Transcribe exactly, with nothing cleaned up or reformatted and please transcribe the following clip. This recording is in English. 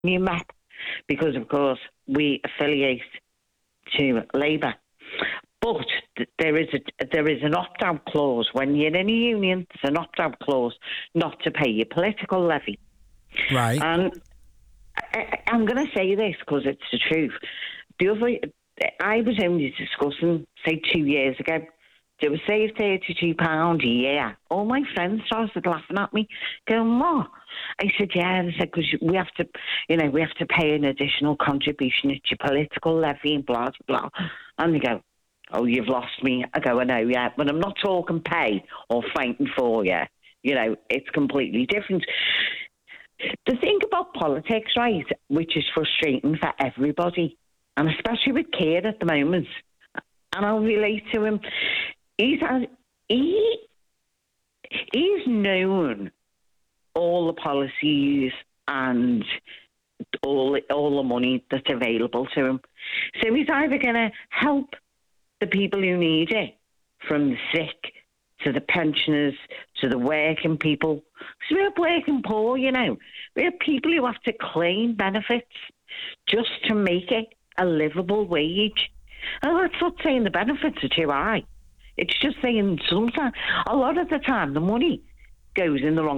union rep because, of course, we affiliate to Labour. But th- there is a there is an opt-out clause. When you're in a union, there's an opt-out clause not to pay your political levy. Right. And I, I'm going to say this because it's the truth. The other, I was only discussing, say, two years ago, they were saved thirty-two pounds a year. All my friends started laughing at me, going, what? I said, yeah, they said, because we have to, you know, we have to pay an additional contribution at your political levy and blah, blah, blah. And they go, oh, you've lost me. I go, I know, yeah, but I'm not talking pay or fighting for you. You know, it's completely different. The thing about politics, right, which is frustrating for everybody, and especially with Keir at the moment, and I'll relate to him, he's had, he, he's known all the policies and all, all the money that's available to him. So he's either going to help the people who need it, from the sick to the pensioners to the working people. So we're working poor, you know. We're people who have to claim benefits just to make it a livable wage. And that's not saying the benefits are too high. It's just saying sometimes, a lot of the time, the money goes in the wrong